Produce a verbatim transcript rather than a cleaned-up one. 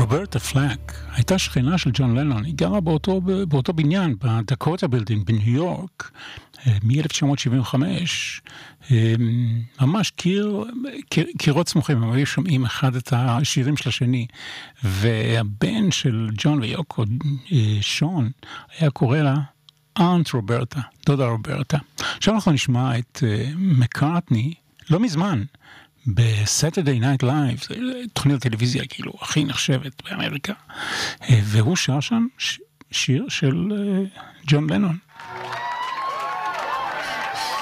רוברטה פלק הייתה שכנה של ג'ון לנון, היא גרה באותו, באותו בניין, בדקוטה בילדינג בניו יורק, מ-אלף תשע מאות שבעים וחמש, ממש קיר, קיר, קירות סמוכים, הם היו שומעים אחד את השירים של השני, והבן של ג'ון ויוקו, שון, היה קורא לה אנט רוברטה, דודה רוברטה. עכשיו אנחנו נשמע את מקארטני, לא מזמן, ב-Saturday Night Live, תוכנית טלוויזיה כאילו הכי נחשבת באמריקה, והוא שר שם שיר של ג'ון לנון.